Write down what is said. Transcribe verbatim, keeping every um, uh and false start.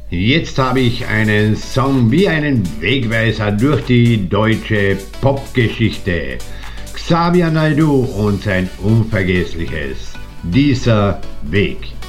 Jetzt habe ich einen Song wie einen Wegweiser durch die deutsche Popgeschichte. Xavier Naidoo und sein unvergessliches Dieser Weg.